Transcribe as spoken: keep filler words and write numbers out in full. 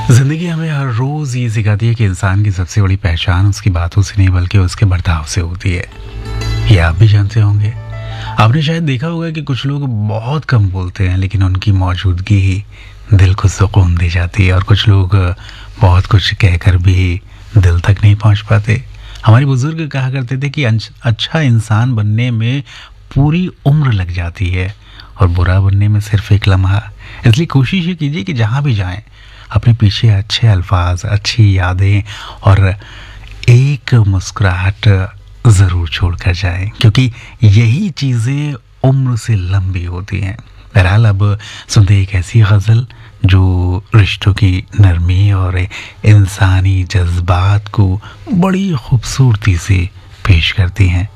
ज़िंदगी हमें हर रोज़ ये सिखाती है कि इंसान की सबसे बड़ी पहचान उसकी बातों से नहीं बल्कि उसके बर्ताव से होती है। ये आप भी जानते होंगे। आपने शायद देखा होगा कि कुछ लोग बहुत कम बोलते हैं लेकिन उनकी मौजूदगी ही दिल को सुकून दे जाती है, और कुछ लोग बहुत कुछ कहकर भी दिल तक नहीं पहुंच पाते। हमारे बुजुर्ग कहा करते थे कि अंच- अच्छा इंसान बनने में पूरी उम्र लग जाती है और बुरा बनने में सिर्फ एक लम्हा। इसलिए कोशिश ये कीजिए कि जहाँ भी जाएं अपने पीछे अच्छे अल्फाज, अच्छी यादें और एक मुस्कुराहट ज़रूर छोड़ कर जाएं, क्योंकि यही चीज़ें उम्र से लंबी होती हैं। बहरहाल अब सुनते एक ऐसी गज़ल जो रिश्तों की नरमी और इंसानी जज्बात को बड़ी खूबसूरती से पेश करती हैं।